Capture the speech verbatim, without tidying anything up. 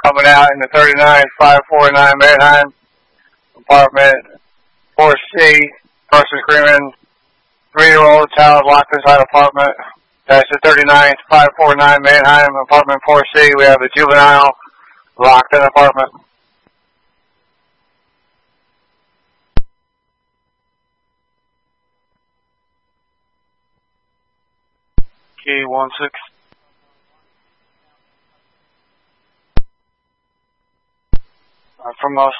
Coming out in the thirty-nine five forty-nine Manheim, apartment four C, person screaming, three-year-old child locked inside apartment. That's the thirty-nine five forty-nine Manheim, apartment four C. We have a juvenile locked in apartment. Key one six. Uh, from us.